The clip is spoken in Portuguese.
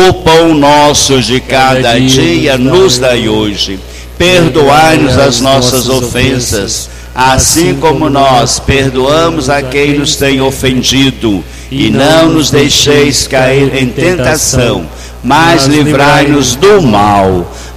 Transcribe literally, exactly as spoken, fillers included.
O pão nosso de cada dia nos dai hoje. Perdoai-nos as nossas ofensas, assim como nós perdoamos a quem nos tem ofendido. E não nos deixeis cair em tentação, mas livrai-nos do mal.